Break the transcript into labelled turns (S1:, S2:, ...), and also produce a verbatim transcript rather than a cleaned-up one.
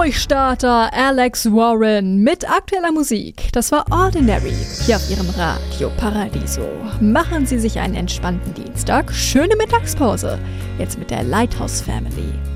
S1: Durchstarter Alex Warren mit aktueller Musik. Das war Ordinary hier auf Ihrem Radio Paradiso. Machen Sie sich einen entspannten Dienstag. Schöne Mittagspause. Jetzt mit der Lighthouse Family.